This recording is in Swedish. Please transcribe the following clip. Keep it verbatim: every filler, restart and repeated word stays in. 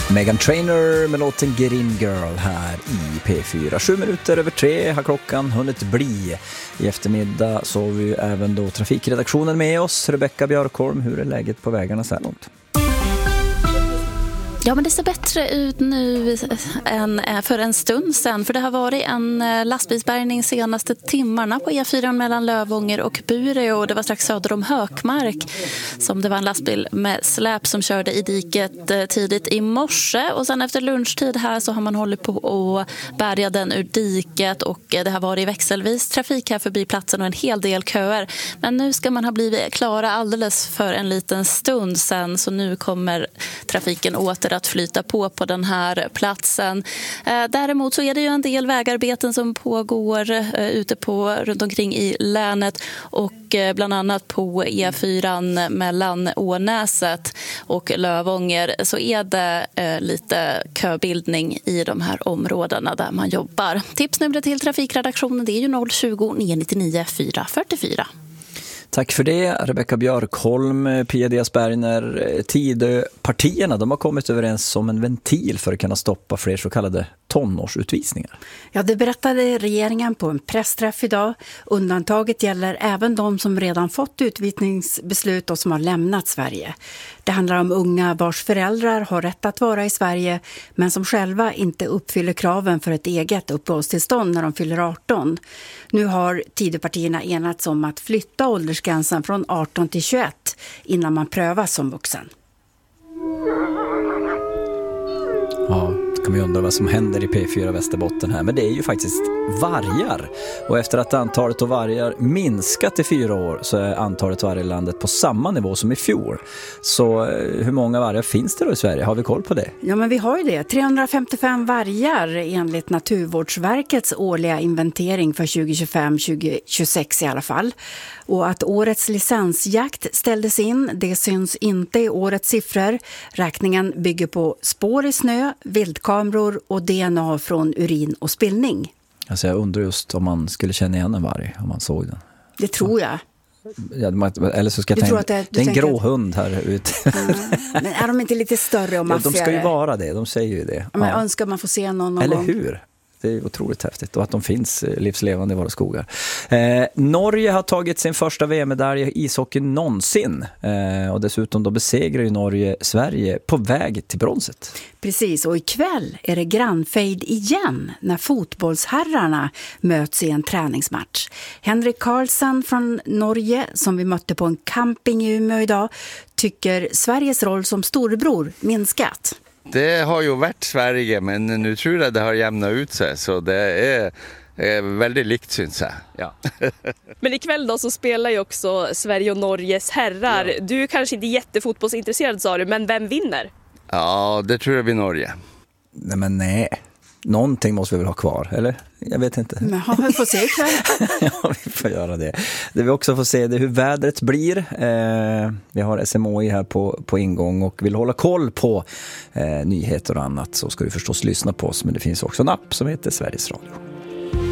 Meghan Trainor med låten Green Girl här i P fyra. Sju minuter över tre har klockan hunnit bli. I eftermiddag så har vi även då trafikredaktionen med oss. Rebecka Björkholm, hur är läget på vägarna så här långt? Ja, men det ser bättre ut nu än för en stund sedan. För det har varit en lastbilsbärgning senaste timmarna på E fyra mellan Lövånger och Bureå. Och det var strax söder om Hökmark som det var en lastbil med släp som körde i diket tidigt i morse. Och sen efter lunchtid här så har man hållit på att bärga den ur diket. Och det har varit växelvis trafik här förbi platsen och en hel del köer. Men nu ska man ha blivit klara alldeles för en liten stund sen. Så nu kommer trafiken åter att flyta på på den här platsen. Däremot så är det ju en del vägarbeten som pågår ute på runt omkring i länet och bland annat på E fyra mellan Ånäset och Lövånger så är det lite köbildning i de här områdena där man jobbar. Tipsnumret till trafikredaktionen det är ju noll tjugo, nio nittionio, fyra fyrtiofyra. Tack för det, Rebecka Björkholm, Pia Diaz-Bergner. Tidöpartierna, de har kommit överens om en ventil för att kunna stoppa fler så kallade tonårsutvisningar. Ja, det berättade regeringen på en pressträff idag. Undantaget gäller även de som redan fått utvisningsbeslut och som har lämnat Sverige. Det handlar om unga vars föräldrar har rätt att vara i Sverige men som själva inte uppfyller kraven för ett eget uppehållstillstånd när de fyller arton. Nu har Tidöpartierna enats om att flytta åldersgränsen från arton till tjugoett innan man prövas som vuxen. Ja, kan man ju undra vad som händer i P fyra Västerbotten här. Men det är ju faktiskt vargar. Och efter att antalet av vargar minskat i fyra år så är antalet vargar i landet på samma nivå som i fjol. Så hur många vargar finns det då i Sverige? Har vi koll på det? Ja, men vi har ju det. trehundrafemtiofem vargar enligt Naturvårdsverkets årliga inventering för tjugo tjugofem tjugo tjugosex i alla fall. Och att årets licensjakt ställdes in, det syns inte i årets siffror. Räkningen bygger på spår i snö, vildkameror och D N A från urin och spillning. Alltså jag undrar just om man skulle känna igen en varg om man såg den. Det tror jag. Ja, eller så ska jag tänka, det, det är en grå att... hund här ute. Mm. Men är de inte lite större om man ja, de ska ju det? vara det, de säger ju det. Men jag ja. önskar man får se någon, någon eller gång. hur? Det är otroligt häftigt och att de finns livslevande i våra skogar. Eh, Norge har tagit sin första V M-medalj i ishockey någonsin. Eh, och dessutom då besegrar ju Norge Sverige på väg till bronset. Precis, och ikväll är det grannfejd igen när fotbollsherrarna möts i en träningsmatch. Henrik Karlsson från Norge, som vi mötte på en camping i Umeå idag, tycker Sveriges roll som storebror minskat. Det har ju varit Sverige, men nu tror jag det har jämnat ut sig, så det är, är väldigt likt syns jag. Ja. Men ikväll då så spelar ju också Sverige och Norges herrar. Ja. Du är kanske inte jättefotbollsintresserad, sa du, men vem vinner? Ja, det tror jag blir Norge. Nej men nej. Någonting måste vi väl ha kvar, eller? Jag vet inte. Men vi får se ikväll. Ja, vi får göra det. Det vi också får se det är hur vädret blir. Eh, vi har S M H I här på, på ingång och vill hålla koll på eh, nyheter och annat så ska du förstås lyssna på oss. Men det finns också en app som heter Sveriges Radio.